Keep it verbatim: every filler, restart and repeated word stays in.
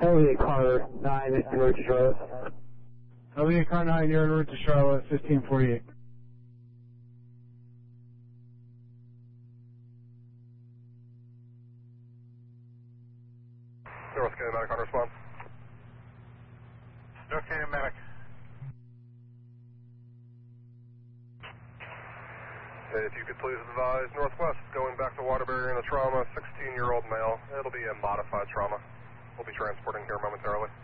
Elliott car nine en route to Charlotte. Elliott car nine, you're en route to Charlotte, fifteen forty-eight. North County Medic on response. North County Medic. If you could please advise Northwest going back to Waterbury in a trauma, sixteen-year-old male. It'll be a modified trauma. We'll be transporting here momentarily.